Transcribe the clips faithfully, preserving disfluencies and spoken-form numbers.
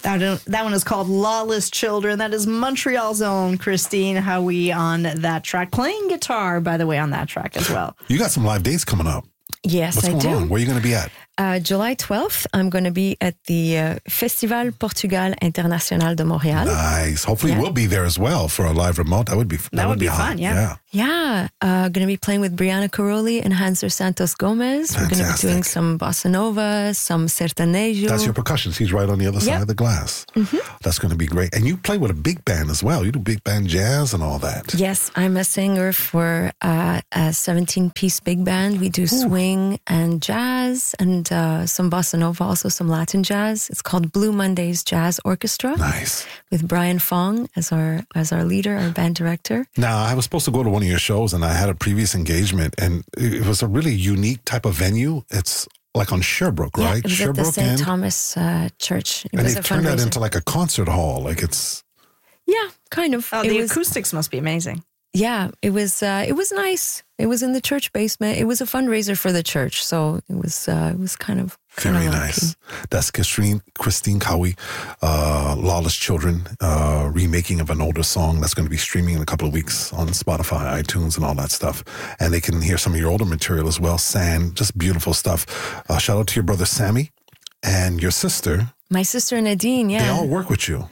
That, that one is called Lawless Children. That is Montreal's own Christine Howie on that track. Playing guitar, by the way, on that track as well. You got some live dates coming up. Yes, What's I going do. on? Where are you going to be at? Uh, July twelfth, I'm going to be at the uh, Festival Portugal Internacional de Montréal. Nice. Hopefully Yeah. we'll be there as well for a live remote. That would be That, That would be hot. fun, yeah. Yeah, uh, going to be playing with Brianna Caroli and Hanser Santos Gomez. We're going to be Fantastic. doing some bossa nova, some sertanejo. That's your percussion. He's right on the other side Yep. of the glass. Mm-hmm. That's going to be great. And you play with a big band as well. You do big band jazz and all that. Yes, I'm a singer for uh, a seventeen-piece big band. We do swing and jazz and uh, some bossa nova, also some Latin jazz. It's called Blue Mondays Jazz Orchestra Nice. with Brian Fong as our as our leader, our band director. Now, I was supposed to go to one of your shows, and I had a previous engagement, and it was a really unique type of venue. It's like on Sherbrooke, Yeah, right? it was at the Sherbrooke Saint End. Thomas uh, Church. It And was they a turned that fundraiser. into like a concert hall. Like it's, Yeah, kind of. Oh, It the was- acoustics must be amazing. Yeah, it was. Uh, it was nice. It was in the church basement. It was a fundraiser for the church, so it was. Uh, it was kind of kind very of nice. That's Christine, Christine Cowie, uh, Lawless Children, uh, remaking of an older song that's going to be streaming in a couple of weeks on Spotify, iTunes, and all that stuff. And they can hear some of your older material as well. Sand, just beautiful stuff. Uh, shout out to your brother Sammy and your sister. My sister Nadine. Yeah, They all work with you.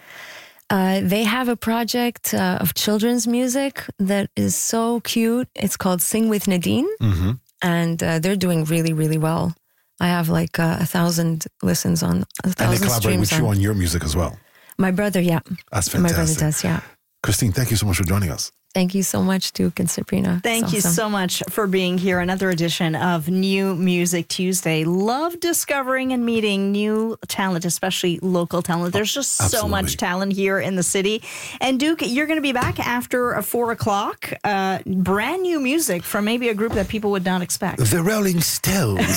Uh, they have a project uh, of children's music that is so cute. It's called Sing with Nadine, Mm-hmm. and uh, they're doing really, really well. I have like uh, a thousand listens on, a And they thousand collaborate streams with you on. on your music as well. My brother, yeah. That's My brother fantastic. does, yeah. Christine, thank you so much for joining us. Thank you so much, Duke and Sabrina. Thank It's you awesome. so much for being here. Another edition of New Music Tuesday. Love discovering and meeting new talent, especially local talent. There's just so Absolutely. much talent here in the city. And Duke, you're going to be back after uh, four o'clock. Uh, brand new music from maybe a group that people would not expect. The Rolling Stones.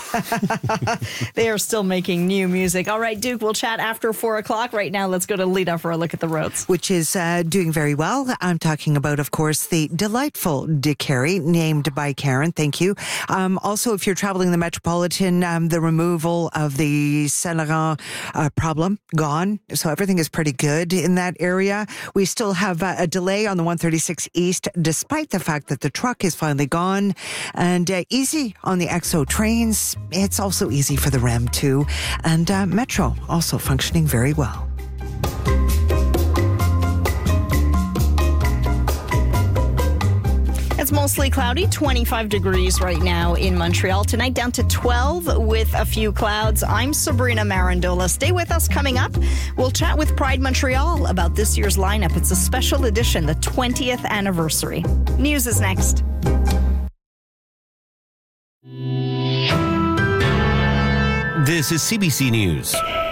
They are still making new music. All right, Duke, we'll chat after four o'clock. Right now, let's go to Lita for a look at the roads. Which is uh, doing very well. I'm talking about, of course, the delightful Dick Carey, named by Karen. Thank you. Um, also, if you're traveling the Metropolitan, um, the removal of the Saint Laurent uh, problem gone. So everything is pretty good in that area. We still have uh, a delay on the one thirty-six East, despite the fact that the truck is finally gone. And uh, easy on the X O trains. It's also easy for the R E M too. And uh, Metro also functioning very well. It's mostly cloudy, twenty-five degrees right now in Montreal. Tonight down to twelve with a few clouds. I'm Sabrina Marandola. Stay with us coming up. We'll chat with Pride Montreal about this year's lineup. It's a special edition, the twentieth anniversary. News is next. This is C B C News.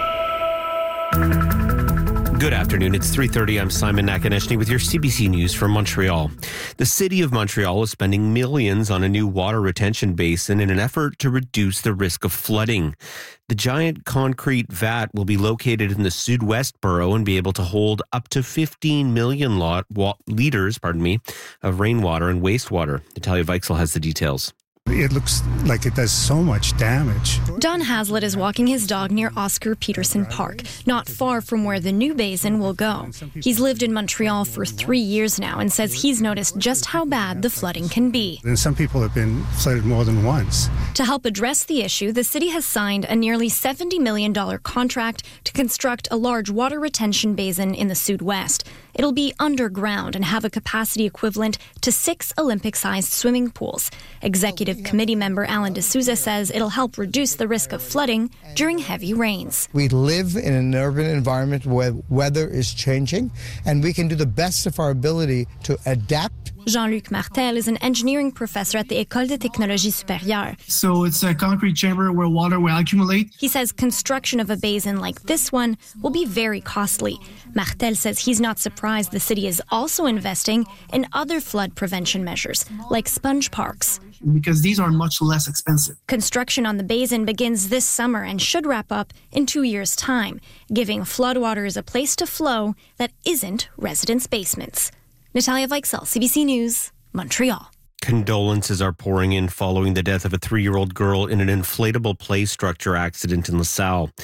Good afternoon. It's three thirty. I'm Simon Nakaneshny with your C B C News from Montreal. The city of Montreal is spending millions on a new water retention basin in an effort to reduce the risk of flooding. The giant concrete vat will be located in the Sud-West borough and be able to hold up to fifteen million lot, wa- liters pardon me, of rainwater and wastewater. Natalia Weichsel has the details. It looks like it does so much damage. Don Hazlitt is walking his dog near Oscar Peterson Park, not far from where the new basin will go. He's lived in Montreal for three years now and says he's noticed just how bad the flooding can be. And some people have been flooded more than once. To help address the issue, the city has signed a nearly seventy million dollars contract to construct a large water retention basin in the Sud-West. It'll be underground and have a capacity equivalent to six Olympic-sized swimming pools. Executive Committee member Alan D'Souza says it'll help reduce the risk of flooding during heavy rains. We live in an urban environment where weather is changing, and we can do the best of our ability to adapt. Jean-Luc Martel is an engineering professor at the École de Technologie Supérieure. So it's a concrete chamber where water will accumulate. He says construction of a basin like this one will be very costly. Martel says he's not surprised the city is also investing in other flood prevention measures, like sponge parks. Because these are much less expensive. Construction on the basin begins this summer and should wrap up in two years' time, giving floodwaters a place to flow that isn't residents' basements. Natalia Weichsel, C B C News, Montreal. Condolences are pouring in following the death of a three-year-old girl in an inflatable play structure accident in LaSalle.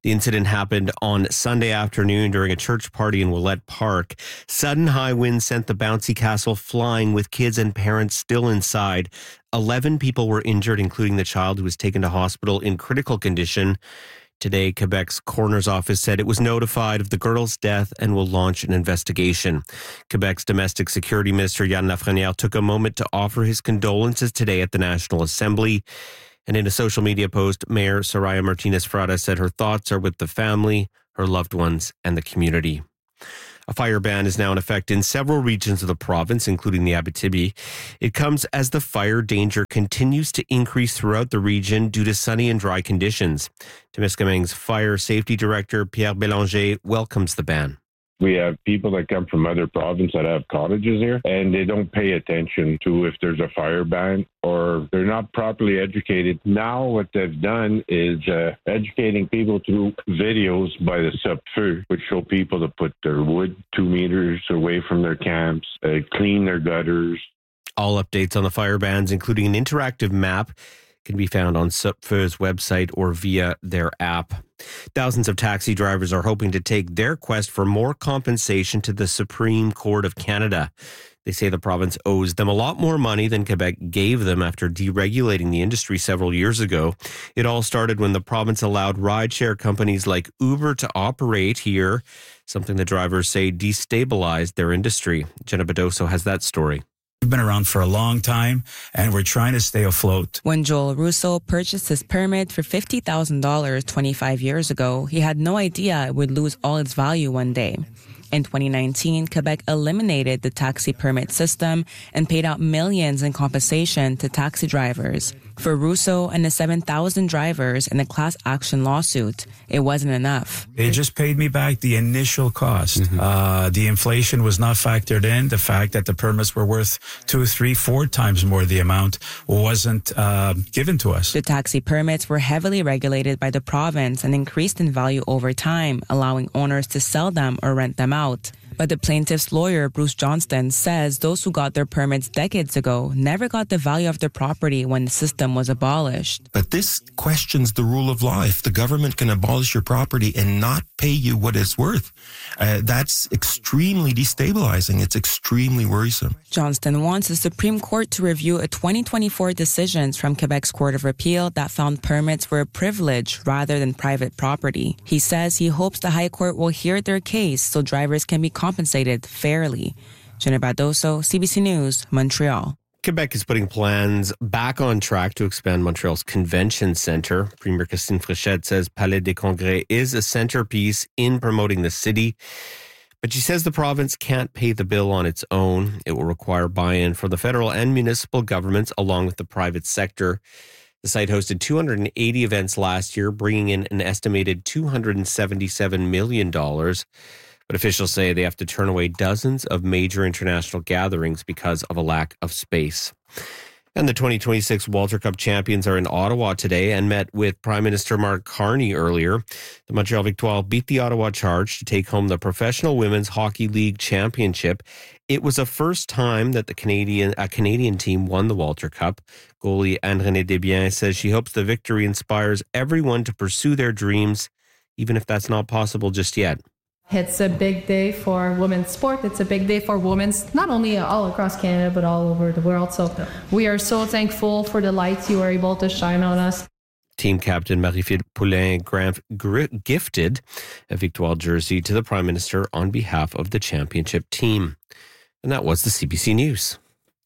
The incident happened on Sunday afternoon during a church party in Willette Park. Sudden high winds sent the bouncy castle flying with kids and parents still inside. Eleven people were injured, including the child who was taken to hospital in critical condition. Today, Quebec's coroner's office said it was notified of the girl's death and will launch an investigation. Quebec's domestic security minister, Yann Lafrenière, took a moment to offer his condolences today at the National Assembly. And in a social media post, Mayor Soraya Martinez-Frada said her thoughts are with the family, her loved ones, and the community. A fire ban is now in effect in several regions of the province, including the Abitibi. It comes as the fire danger continues to increase throughout the region due to sunny and dry conditions. Temiskaming's Fire Safety Director, Pierre Bélanger, welcomes the ban. We have people that come from other provinces that have cottages here, and they don't pay attention to if there's a fire ban or they're not properly educated. Now what they've done is uh, educating people through videos by the Sub-Feu, which show people to put their wood two meters away from their camps, uh, clean their gutters. All updates on the fire bans, including an interactive map, can be found on Sub-Feu's website or via their app. Thousands of taxi drivers are hoping to take their quest for more compensation to the Supreme Court of Canada. They say the province owes them a lot more money than Quebec gave them after deregulating the industry several years ago. It all started when the province allowed rideshare companies like Uber to operate here, something the drivers say destabilized their industry. Jenna Bedoso has that story. We've been around for a long time, and we're trying to stay afloat. When Joel Russo purchased his permit for fifty thousand dollars twenty-five years ago, he had no idea it would lose all its value one day. In twenty nineteen, Quebec eliminated the taxi permit system and paid out millions in compensation to taxi drivers. For Russo and the seven thousand drivers in the class action lawsuit, it wasn't enough. They just paid me back the initial cost. Mm-hmm. Uh, the inflation was not factored in. The fact that the permits were worth two, three, four times more the amount wasn't uh, given to us. The taxi permits were heavily regulated by the province and increased in value over time, allowing owners to sell them or rent them out. But the plaintiff's lawyer, Bruce Johnston, says those who got their permits decades ago never got the value of their property when the system was abolished. But this questions the rule of law. If the government can abolish your property and not pay you what it's worth, uh, that's extremely destabilizing. It's extremely worrisome. Johnston wants the Supreme Court to review a twenty twenty-four decisions from Quebec's Court of Appeal that found permits were a privilege rather than private property. He says he hopes the High Court will hear their case so drivers can be compensated fairly. Jenna Bedoso, C B C News, Montreal. Quebec is putting plans back on track to expand Montreal's convention centre. Premier Christine Fréchette says Palais des Congrès is a centerpiece in promoting the city. But she says the province can't pay the bill on its own. It will require buy-in from the federal and municipal governments along with the private sector. The site hosted two hundred eighty events last year, bringing in an estimated two hundred seventy-seven million dollars. But officials say they have to turn away dozens of major international gatherings because of a lack of space. And the twenty twenty-six Walter Cup champions are in Ottawa today and met with Prime Minister Mark Carney earlier. The Montreal Victoire beat the Ottawa Charge to take home the Professional Women's Hockey League Championship. It was the first time that the Canadian a Canadian team won the Walter Cup. Goalie Anne-Renée Desbiens says she hopes the victory inspires everyone to pursue their dreams, even if that's not possible just yet. It's a big day for women's sport. It's a big day for women, not only all across Canada, but all over the world. So we are so thankful for the light you were able to shine on us. Team captain Marie-Philippe Poulin Grant gifted a Victoire jersey to the Prime Minister on behalf of the championship team. And that was the C B C News.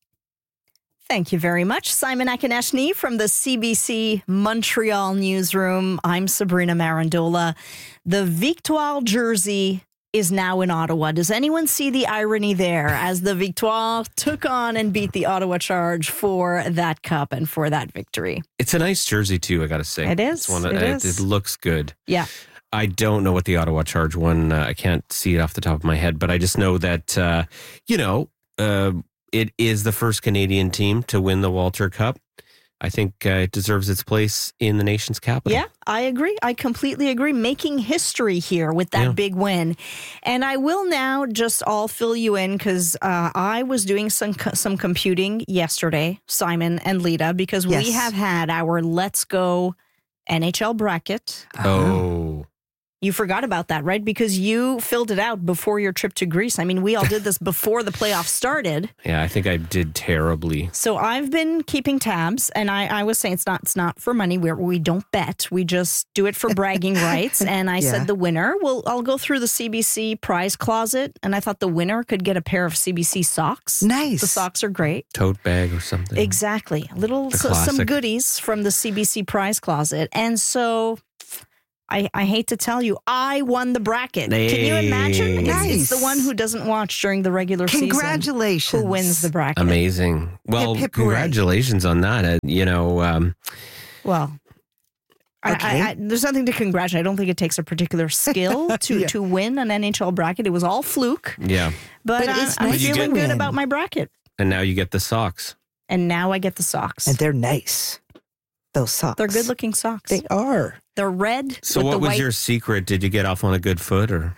Thank you very much, Simon Akineshny from the C B C Montreal newsroom. I'm Sabrina Marandola. The Victoire jersey is now in Ottawa. Does anyone see the irony there as the Victoire took on and beat the Ottawa Charge for that cup and for that victory? It's a nice jersey too, I got to say. It is. It's one that, it, it, is. it looks good. Yeah. I don't know what the Ottawa Charge won. Uh, I can't see it off the top of my head, but I just know that, uh, you know, uh, it is the first Canadian team to win the Walter Cup. I think uh, it deserves its place in the nation's capital. Yeah, I agree. I completely agree. Making history here with that yeah. big win. And I will now just all fill you in because uh, I was doing some some computing yesterday, Simon and Lita, because yes. we have had our Let's Go N H L bracket. Oh. You forgot about that, right? Because you filled it out before your trip to Greece. I mean, we all did this before the playoffs started. Yeah, I think I did terribly. So I've been keeping tabs, and I, I was saying it's not it's not for money. We we don't bet. We just do it for bragging rights. And I Yeah. said the winner, well, I'll go through the C B C prize closet, and I thought the winner could get a pair of C B C socks. Nice. The socks are great. Tote bag or something. Exactly. Little The so, some classic. goodies from the C B C prize closet. And so I, I hate to tell you, I won the bracket. Can you imagine? It's, Nice. it's the one who doesn't watch during the regular Congratulations. season who wins the bracket. Amazing. Well, Hip, hip, hooray. congratulations on that. Uh, you know, um, Well, I- Okay. I, I, there's nothing to congratulate. I don't think it takes a particular skill to, Yeah. to win an N H L bracket. It was all fluke. yeah. But, But uh, it's I'm nice to feeling win. good about my bracket. And now you get the socks. And now I get the socks. And they're nice. Those socks. They're good looking socks. They are. They're red. So with what the was white. your secret? Did you get off on a good foot or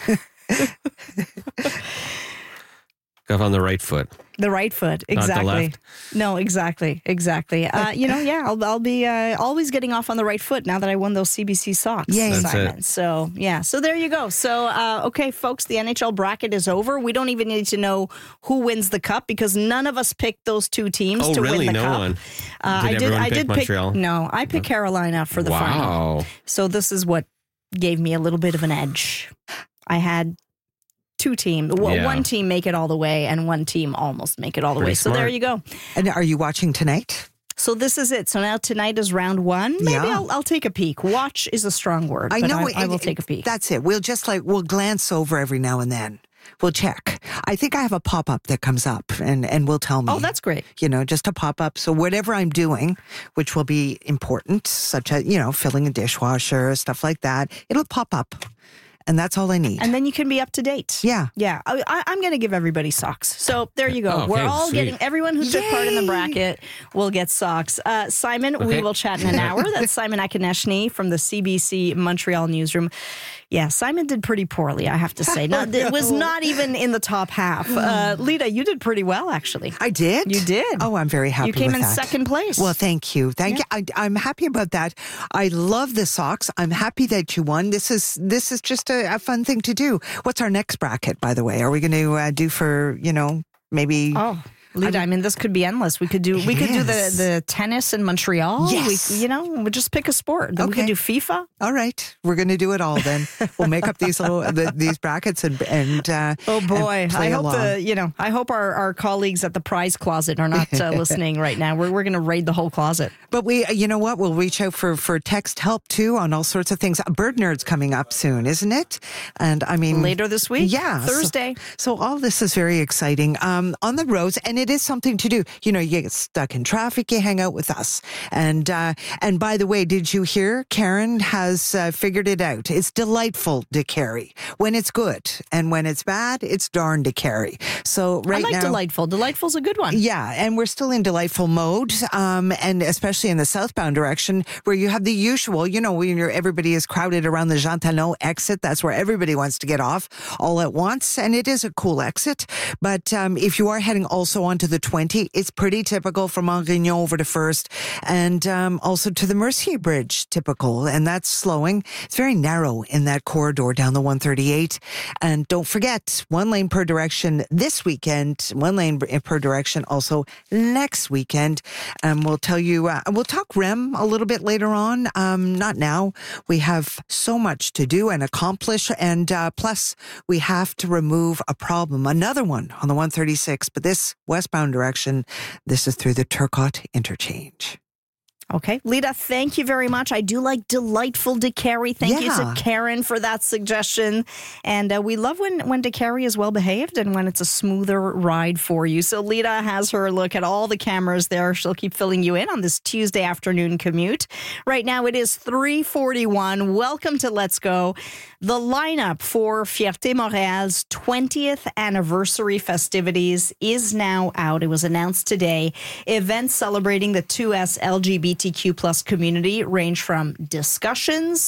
got off on the right foot? The right foot, Not the exactly. left? No, exactly, exactly. Uh, you know, yeah, I'll, I'll be uh, always getting off on the right foot now that I won those C B C socks. Yay. That's Simon. it. So yeah, so there you go. So uh, okay, folks, the N H L bracket is over. We don't even need to know who wins the cup because none of us picked those two teams Oh, to really? win the No cup. one? Uh, Did I did. everyone I pick did Montreal? pick. No, I picked Carolina for the final. Wow. So this is what gave me a little bit of an edge. I had two teams, w- Yeah. one team make it all the way, and one team almost make it all the Pretty way. So there smart. you go. And are you watching tonight? So this is it. So now tonight is round one. Maybe Yeah. I'll, I'll take a peek. Watch is a strong word. I but know. I, I it- will it- take a peek. That's it. We'll just like, we'll glance over every now and then. We'll check. I think I have a pop up that comes up and, and will tell me. Oh, that's great. You know, just a pop up. So whatever I'm doing, which will be important, such as, you know, filling a dishwasher, stuff like that, it'll pop up. And that's all I need. And then you can be up to date. Yeah. Yeah. I, I, I'm going to give everybody socks. So there you go. Oh, okay, We're all sweet. getting, everyone who took part in the Yay. bracket will get socks. Uh, Simon, we Okay. will chat in an hour. That's Simon Akineshny from the C B C Montreal newsroom. Yeah, Simon did pretty poorly, I have to say. Not, It was not even in the top half. Uh, Lita, you did pretty well, actually. I did? You did. Oh, I'm very happy You came with in that. second place. Well, thank you. Thank Yeah. you. I, I'm happy about that. I love the socks. I'm happy that you won. This is this is just a, a fun thing to do. What's our next bracket, by the way? Are we going to uh, do for, you know, maybe... Oh, Lita, I mean, this could be endless. We could do we It could do the, is. the tennis in Montreal. Yes. We, you know, we'll just pick a sport. Then we Okay. could do FIFA. All right. We're going to do it all then. We'll make up these little the, these brackets and... and uh, Oh boy, and play I hope along. the you know I hope our, our colleagues at the prize closet are not uh, listening right now. We're we're going to raid the whole closet. But we, you know what? We'll reach out for, for text help too on all sorts of things. Bird Nerd's coming up soon, isn't it? And I mean, Later this week, yeah, so- Thursday. So, all this is very exciting um, on the roads, and it is something to do. You know, you get stuck in traffic, you hang out with us. And uh, and by the way, did you hear? Karen has uh, figured it out. It's delightful to carry when it's good, and when it's bad, it's darn to carry. So right I like now, delightful. Delightful's a good one. yeah, and we're still in delightful mode, um, and especially in the southbound direction, where you have the usual, you know, when you're, everybody is crowded around the Jean Talon exit. That's where everybody wants to get off all at once, and it is a cool exit. But um, if you are heading also onto the twenty, it's pretty typical from Angrignon over to First, and um, also to the Mercier Bridge, typical, and that's slowing. It's very narrow in that corridor down the one thirty-eight, and don't forget, one lane per direction this weekend, one lane per direction also next weekend. And we'll tell you, uh, we'll talk R E M a little bit later on. Um, not now. We have so much to do and accomplish. And uh, plus, we have to remove a problem, another one on the one thirty-six. But this westbound direction, this is through the Turcotte interchange. Okay. Lita, thank you very much. I do like delightful to carry. Thank Yeah. you to Karen for that suggestion. And uh, we love when, when to carry is well behaved and when it's a smoother ride for you. So Lita has her look at all the cameras there. She'll keep filling you in on this Tuesday afternoon commute. Right now it is three forty-one. Welcome to Let's Go. The lineup for Fierté Montréal's twentieth anniversary festivities is now out. It was announced today. Events celebrating the two S L G B T Q plus community range from discussions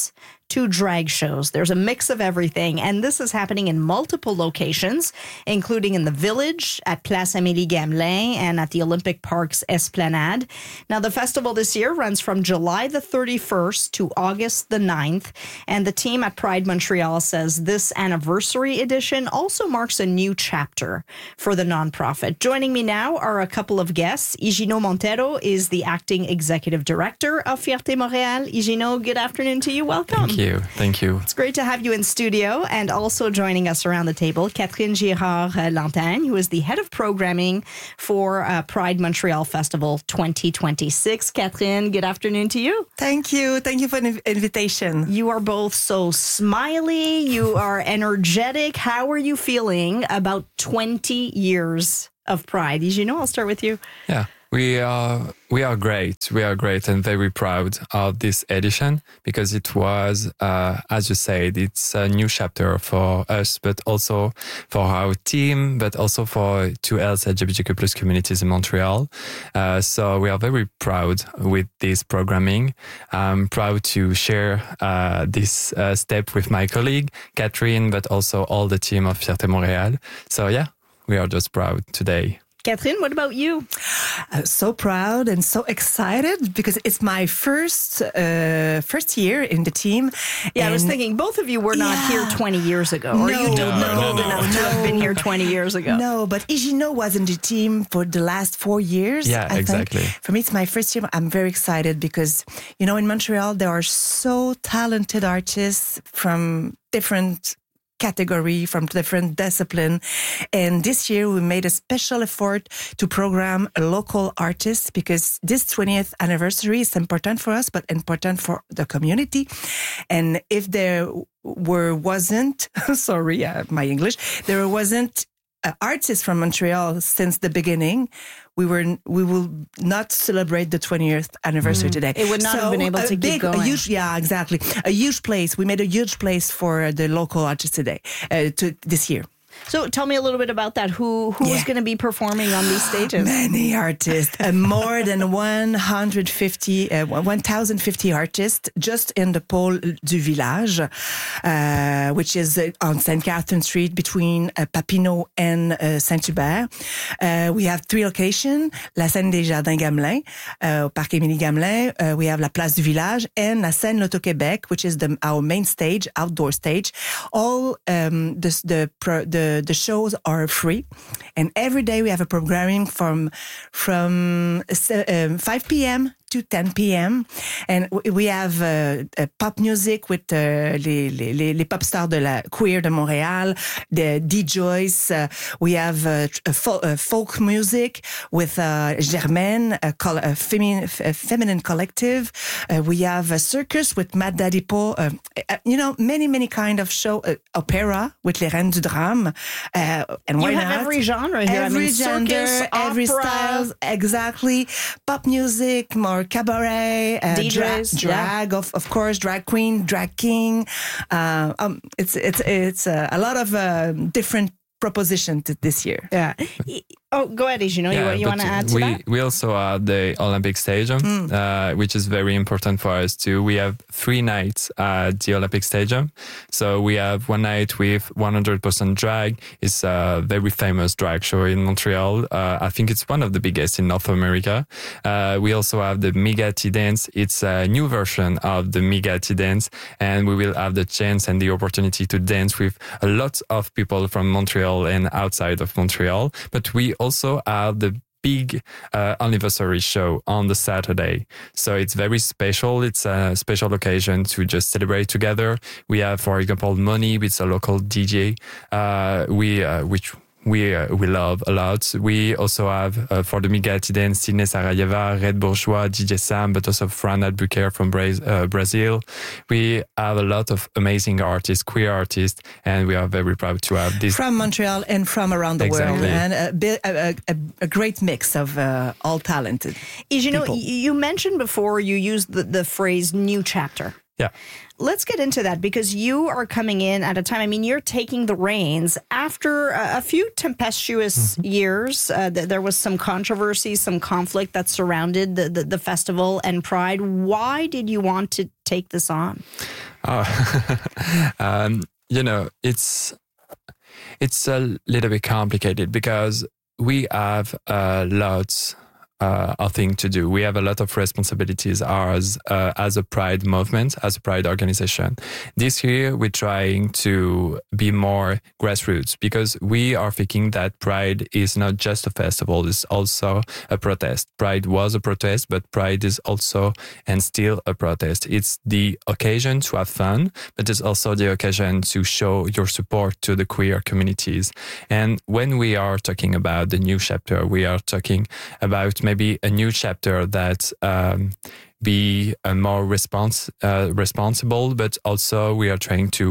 to drag shows. There's a mix of everything, and this is happening in multiple locations, including in the Village, at Place Amélie Gamelin, and at the Olympic Park's Esplanade. Now, the festival this year runs from July the thirty-first to August the ninth, and the team at Pride Montreal says this anniversary edition also marks a new chapter for the nonprofit. Joining me now are a couple of guests. Higino Montero is the acting executive director of Fierté Montréal. Higino, good afternoon to you. Welcome. Thank you. Thank you. It's great to have you in studio, and also joining us around the table, Catherine Girard-Lantagne, who is the head of programming for uh, Pride Montreal Festival twenty twenty-six. Catherine, good afternoon to you. Thank you. Thank you for the invitation. You are both so smiley. You are energetic. How are you feeling about twenty years of Pride? As you know, I'll start with you. Yeah. We are we are great. We are great and very proud of this edition because it was, uh, as you said, it's a new chapter for us, but also for our team, but also for two L G B T Q plus communities in Montreal. Uh, so we are very proud with this programming. I'm proud to share uh, this uh, step with my colleague, Catherine, but also all the team of Fierté Montréal. So yeah, we are just proud today. Catherine, what about you? Uh, so proud and so excited because it's my first uh, first year in the team. Yeah, and I was thinking both of you were not yeah. here twenty years ago, or no, you don't no, know no, enough no, to have been here twenty years ago. No, but Higino was in the team for the last four years. Yeah, I exactly. Think. For me, it's my first year. I'm very excited because, you know, in Montreal, there are so talented artists from different category, from different discipline. And this year we made a special effort to program a local artist because this twentieth anniversary is important for us, but important for the community. And if there were wasn't, sorry, uh, my English, there wasn't an artist from Montreal since the beginning, we were we will not celebrate the twentieth anniversary mm. today. It would not so have been able to big, keep going. A huge, yeah, exactly. A huge place. We made a huge place for the local artists today, uh, to this year. So tell me a little bit about that. Who who's yeah. going to be performing on these stages? Many artists, uh, more than one hundred fifty, uh, one thousand fifty artists just in the Pôle du Village, uh, which is uh, on Saint Catherine Street between uh, Papineau and uh, Saint-Hubert. Uh, we have three locations, la Scène des Jardins Gamelin, uh, au Parc Émilie Gamelin. Uh, we have la Place du Village and la Scène Loto-Québec, which is the, our main stage, outdoor stage. All um, the, the, the The, the shows are free, and every day we have a programming from from uh, five p.m. to ten p.m. And we have uh, uh, pop music with uh, les, les, les pop stars de la queer de Montréal, the D Js. Uh, we have uh, fo- uh, folk music with uh, Germaine, a, col- a, feminine, a feminine collective. Uh, we have a circus with Matt Daddy Po. Uh, uh, you know, many, many kind of show. Uh, opera with Les Reines du Drame. Uh, and why you have not? every genre here. Every I mean, gender, circus, every opera. style. Exactly. Pop music, more cabaret, uh, D Js, dra- drag, yeah. of of course, drag queen, drag king. Uh, um, it's it's it's uh, a lot of uh, different propositions this year. Yeah. Oh, go ahead, Higino. You know, yeah, you, you want to add to we, that? We also have the Olympic Stadium, mm. uh, which is very important for us too. We have three nights at the Olympic Stadium. So we have one night with one hundred percent drag. It's a very famous drag show in Montreal. Uh, I think it's one of the biggest in North America. Uh, we also have the Migati Dance. It's a new version of the Migati Dance, and we will have the chance and the opportunity to dance with a lot of people from Montreal and outside of Montreal. But we also have the big uh, anniversary show on the Saturday. So it's very special. It's a special occasion to just celebrate together. We have, for example, Money, with a local D J, uh, we uh, which we uh, we love a lot. We also have, uh, for the Migati Dance, Sidney Sarajeva, Red Bourgeois, D J Sam, but also Fran Albuquerque from Bra- uh, Brazil. We have a lot of amazing artists, queer artists, and we are very proud to have this. From Montreal and from around the exactly. world. And a, bit, a, a, a great mix of uh, all talented You know, people. you mentioned before you used the, the phrase new chapter. Yeah. let's get into that, because you are coming in at a time, I mean, you're taking the reins after a, a few tempestuous mm-hmm. years. Uh, th- there was some controversy, some conflict that surrounded the, the, the festival and Pride. Why did you want to take this on? Oh, um, you know, it's it's a little bit complicated because we have uh, lots uh, of things to do. We have a lot of responsibilities as uh, as a Pride movement, as a Pride organization. This year, we're trying to be more grassroots because we are thinking that Pride is not just a festival; it's also a protest. Pride was a protest, but Pride is also and still a protest. It's the occasion to have fun, but it's also the occasion to show your support to the queer communities. And when we are talking about the new chapter, we are talking about maybe a new chapter that um, be a more response uh, responsible, but also we are trying to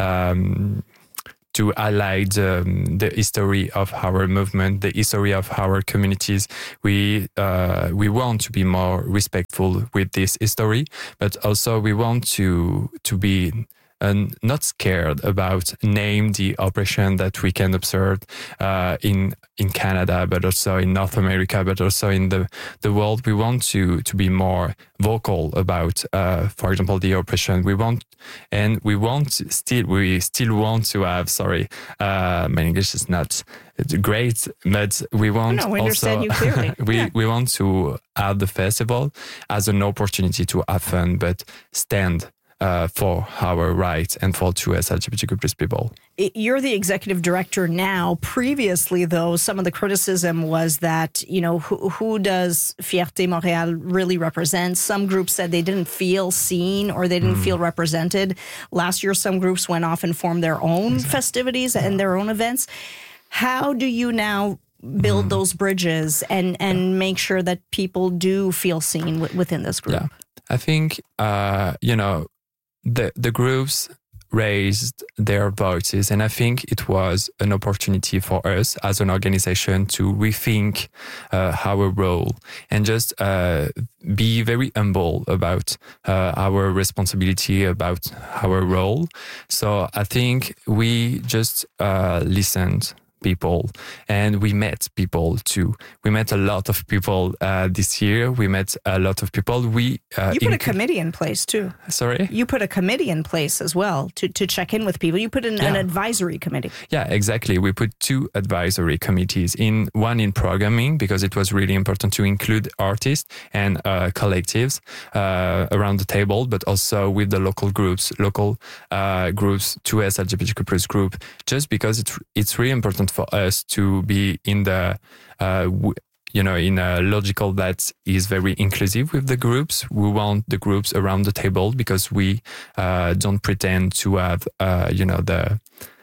um, to highlight um, the history of our movement, the history of our communities. We uh, we want to be more respectful with this history, but also we want to to be and not scared about name the oppression that we can observe uh, in in Canada, but also in North America, but also in the, the world. We want to to be more vocal about, uh, for example, the oppression. We want, and we want still we still want to have. Sorry, uh, my English is not great, but we want no, we also understand you clearly. we yeah. we want to have the festival as an opportunity to have fun, but stand Uh, for our rights and for two L G B T Q plus people. You're the executive director now. Previously, though, some of the criticism was that, you know, who, who does Fierté Montréal really represent? Some groups said they didn't feel seen or they didn't mm. feel represented. Last year, some groups went off and formed their own exactly. festivities yeah. and their own events. How do you now build mm. those bridges and, and yeah. make sure that people do feel seen w- within this group? Yeah. I think, uh, you know, The the groups raised their voices, and I think it was an opportunity for us as an organization to rethink uh, our role and just uh, be very humble about uh, our responsibility, about our role. So I think we just uh, listened people and we met people too. We met a lot of people uh, this year. We met a lot of people. We uh, You put inc- a committee in place too. Sorry? You put a committee in place as well to, to check in with people. You put in yeah. an advisory committee. Yeah, exactly. We put two advisory committees, in one in programming because it was really important to include artists and uh, collectives uh, around the table, but also with the local groups, local uh, groups, two S L G B T Q plus group, just because it's, it's really important for us to be in the, uh, w- you know, in a logical that is very inclusive with the groups. We want the groups around the table because we uh, don't pretend to have, uh, you know, the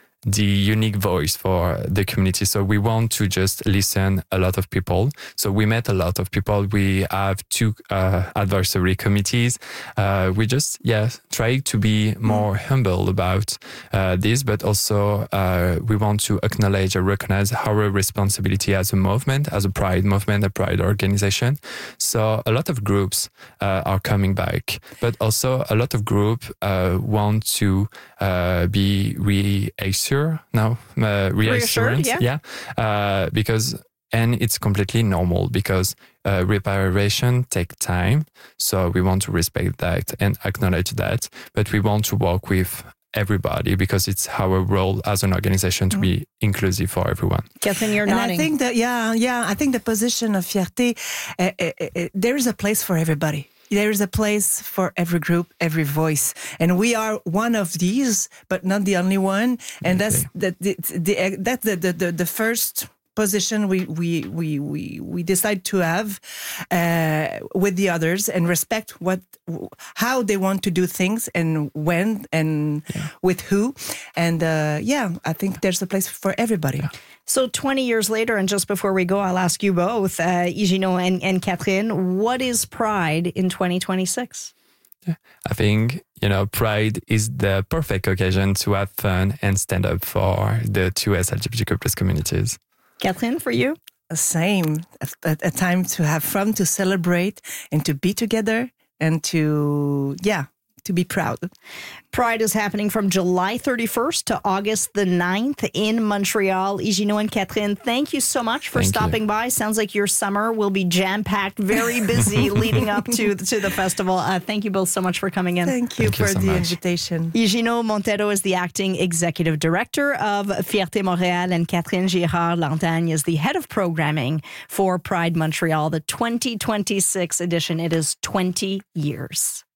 the unique voice for the community. So we want to just listen a lot of people. So we met a lot of people. We have two uh, advisory committees. Uh, we just, yeah, try to be more humble about uh, this, but also uh, we want to acknowledge and recognize our responsibility as a movement, as a Pride movement, a Pride organization. So a lot of groups uh, are coming back, but also a lot of groups uh, want to uh, be reassured now, uh, reassurance, yeah, yeah uh, because and it's completely normal because uh, reparation take time. So we want to respect that and acknowledge that, but we want to work with everybody because it's our role as an organization to be inclusive for everyone. Catherine, you're and nodding. I think that, yeah, yeah, I think the position of Fierté, uh, uh, uh, there is a place for everybody. There is a place for every group, every voice, and we are one of these, but not the only one. And that's the, the, the that's the, the, the first position we we we we we decide to have uh, with the others and respect what how they want to do things and when and yeah. with who. And uh, yeah, I think there's a place for everybody. Yeah. So twenty years later, and just before we go, I'll ask you both, uh, Higino and, and Catherine, what is Pride in twenty twenty-six? I think, you know, Pride is the perfect occasion to have fun and stand up for the two S L G B T Q plus communities. Catherine, for you? Same. A, a time to have fun, to celebrate, and to be together, and to, yeah, to be proud. Pride is happening from July thirty-first to August the ninth in Montreal. Higino and Catherine, thank you so much for Thank stopping you. by. Sounds like your summer will be jam-packed, very busy leading up to, to the festival. Uh, thank you both so much for coming in. Thank you Thank you for so the much. invitation. Higino Montero is the acting executive director of Fierté Montréal, and Catherine Girard-Lantagne is the head of programming for Pride Montreal, the twenty twenty-six edition. It is twenty years.